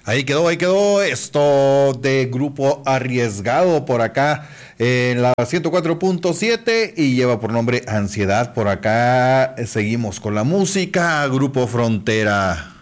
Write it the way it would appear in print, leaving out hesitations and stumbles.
Ahí quedó esto de Grupo Arriesgado por acá en la 104.7 y lleva por nombre Ansiedad. Por acá seguimos con la música, Grupo Frontera.